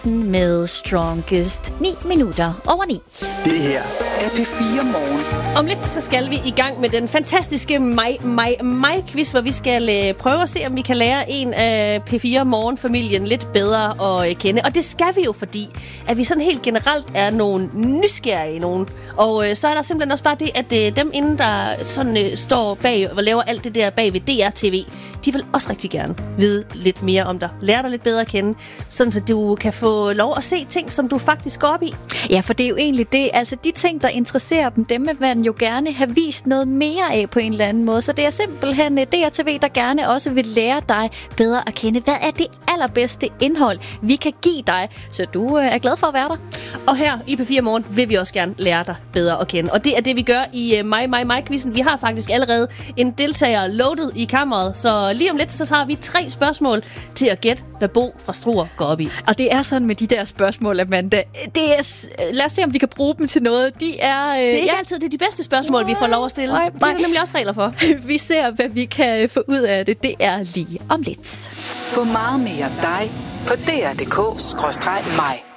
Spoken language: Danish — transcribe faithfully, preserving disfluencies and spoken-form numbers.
med Strongest. ni minutter over ni. Det her er P fire Morgen. Om lidt så skal vi i gang med den fantastiske mig, mig, mig-quiz, hvor vi skal øh, prøve at se, om vi kan lære en af P fire Morgen-familien lidt bedre at øh, kende. Og det skal vi jo, fordi at vi sådan helt generelt er nogle nysgerrige nogen. Og øh, så er der simpelthen også bare det, at øh, dem inden, der sådan øh, står bag og laver alt det der bag ved D R T V, de vil også rigtig gerne vide lidt mere om dig. Lære dig lidt bedre at kende, sådan så du kan få lov at se ting, som du faktisk går op i. Ja, for det er jo egentlig det. Altså de ting, der interesserer dem, dem vil man jo gerne have vist noget mere af på en eller anden måde. Så det er simpelthen D R T V, der gerne også vil lære dig bedre at kende. Hvad er det allerbedste indhold, vi kan give dig, så du øh, er glad for at være der? Og her i P fire Morgen vil vi også gerne lære dig bedre at kende. Og det er det, vi gør i uh, mig, mig, mig-quizzen. Vi har faktisk allerede en deltager loaded i kammeret, så lige om lidt, så har vi tre spørgsmål til at gætte, hvad Bo fra Struer går op i. Og det er sådan med de der spørgsmål, Amanda. Det er, lad os se, om vi kan bruge dem til noget. De er... Øh, det er ikke ja. altid det er de bedste spørgsmål, vi får lov at stille. Nej, nej. Det er der nemlig også regler for. Vi ser, hvad vi kan få ud af det. Det er lige om lidt. Få meget mere dig på D R punktum D K skråstreg mig.